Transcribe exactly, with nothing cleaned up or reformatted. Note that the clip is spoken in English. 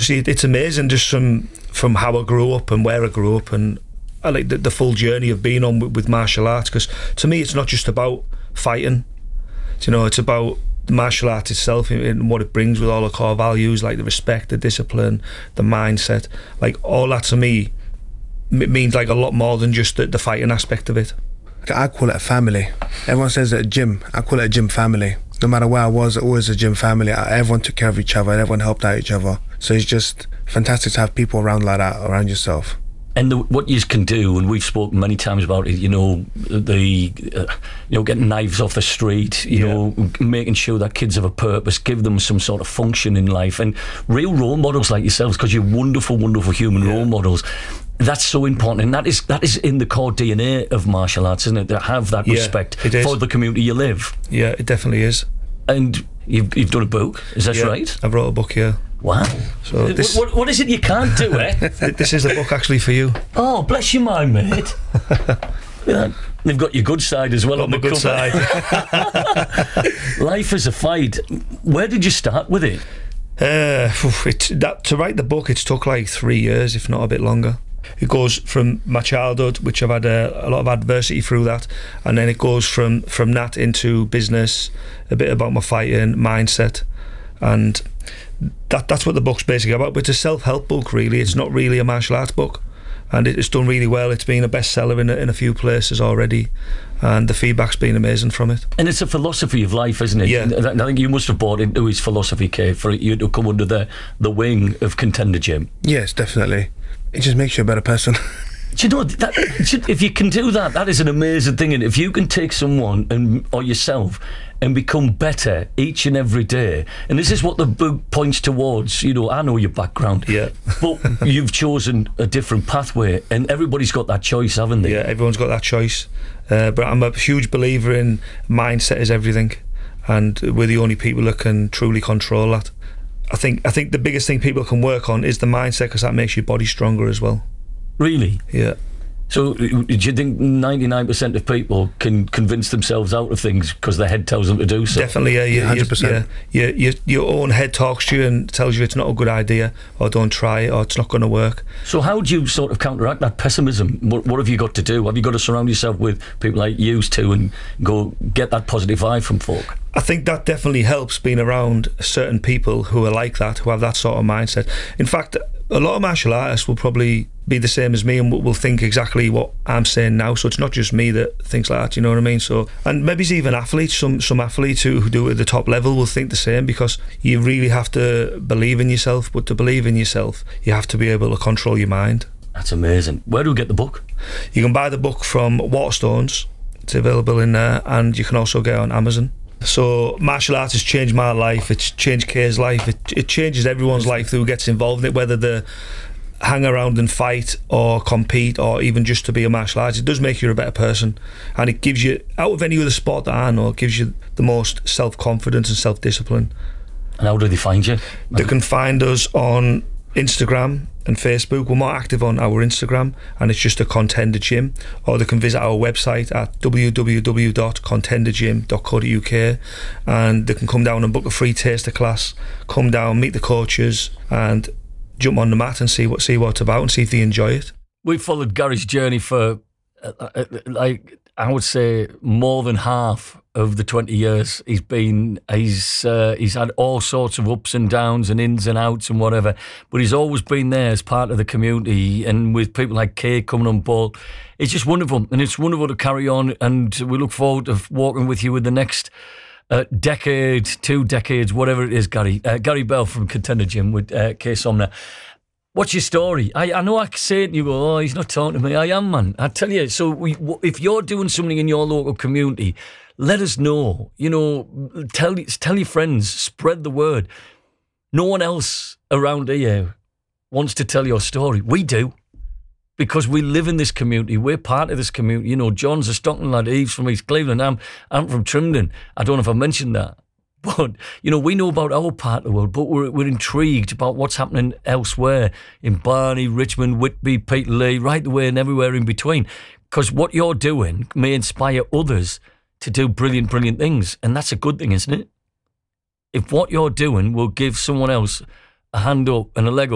honestly, it's amazing just from from how I grew up and where I grew up, and I like the, the full journey of being on with, with martial arts, because to me it's not just about fighting, you know, it's about the martial arts itself and what it brings with all the core values, like the respect, the discipline, the mindset, like all that to me it means like a lot more than just the, the fighting aspect of it. I call it a family. Everyone says at a gym, I call it a gym family. No matter where I was, always a gym family. Everyone took care of each other and everyone helped out each other. So it's just fantastic to have people around like that, around yourself. And the, what you can do, and we've spoken many times about it, you know, the, uh, you know, getting knives off the street, you yeah. know, making sure that kids have a purpose, give them some sort of function in life, and real role models like yourselves, because you're wonderful, wonderful human yeah. role models. That's so important, and that is that is in the core D N A of martial arts, isn't it? To have that yeah, respect for the community you live. Yeah, it definitely is. And you've you've done a book, is that yeah, right? I wrote a book, yeah. Wow. So this, what, what is it you can't do, eh? This is a book actually for you. Oh, bless your mind, mate. Yeah, they've got your good side as well got on the good cover. Side. Life as a fight. Where did you start with it? Uh, it that to write the book, it's took like three years, if not a bit longer. It goes from my childhood, which I've had a, a lot of adversity through that, and then it goes from from that into business, a bit about my fighting mindset, and that that's what the book's basically about. But it's a self-help book, really. It's not really a martial arts book, and it, it's done really well. It's been a bestseller in a, in a few places already, and the feedback's been amazing from it. And it's a philosophy of life, isn't it? Yeah. I think you must have bought into his philosophy, Kay, for you to come under the the wing of Contender Gym. Yes, definitely. It just makes you a better person. Do you know that, if you can do that, that is an amazing thing. And if you can take someone and or yourself and become better each and every day, and this is what the book points towards. You know, I know your background, yeah, but you've chosen a different pathway, and everybody's got that choice, haven't they? Yeah, everyone's got that choice. Uh, but I'm a huge believer in mindset is everything, and we're the only people that can truly control that. I think I think the biggest thing people can work on is the mindset, because that makes your body stronger as well. Really? Yeah. So do you think ninety-nine percent of people can convince themselves out of things because their head tells them to do so? Definitely, yeah. You, one hundred percent. Yeah, you, you, your own head talks to you and tells you it's not a good idea, or don't try it, or it's not going to work. So how do you sort of counteract that pessimism? What, what have you got to do? Have you got to surround yourself with people like you to and go get that positive vibe from folk? I think that definitely helps, being around certain people who are like that, who have that sort of mindset. In fact, a lot of martial artists will probably be the same as me and will think exactly what I'm saying now. So it's not just me that thinks like that, you know what I mean? So, and maybe it's even athletes, some some athletes who, who do it at the top level will think the same, because you really have to believe in yourself. But to believe in yourself, you have to be able to control your mind. That's amazing. Where do we get the book? You can buy the book from Waterstones. It's available in there, and you can also get it on Amazon. So martial arts has changed my life, it's changed Kay's life, it, it changes everyone's life who gets involved in it, whether they hang around and fight or compete or even just to be a martial artist. It does make you a better person, and it gives you, out of any other sport that I know, it gives you the most self-confidence and self-discipline. And how do they find you? They can find us on Instagram and Facebook. We're more active on our Instagram, and it's just a Contender Gym, or they can visit our website at w w w dot contender gym dot co dot u k, and they can come down and book a free taster class, come down, meet the coaches, and jump on the mat and see what see what it's about and see if they enjoy it. We've followed Gary's journey for uh, uh, like I would say more than half of the twenty years he's been. He's uh, he's had all sorts of ups and downs and ins and outs and whatever, but he's always been there as part of the community, and with people like Kay coming on board, it's just wonderful, and it's wonderful to carry on, and we look forward to walking with you in the next uh, decade, two decades, whatever it is, Gary. Uh, Gary Bell from Contender Gym with uh, Kay Somner. What's your story? I, I know I say it and you go, oh, he's not talking to me. I am, man. I tell you, so we, if you're doing something in your local community, let us know. You know, tell tell your friends, spread the word. No one else around here wants to tell your story. We do, because we live in this community. We're part of this community. You know, John's a Stockton lad, Eve's from East Cleveland, I'm, I'm from Trimden. I don't know if I mentioned that. But, you know, we know about our part of the world, but we're, we're intrigued about what's happening elsewhere in Barney, Richmond, Whitby, Peterlee, right the way and everywhere in between. Because what you're doing may inspire others to do brilliant, brilliant things. And that's a good thing, isn't it? If what you're doing will give someone else a hand up and a leg up,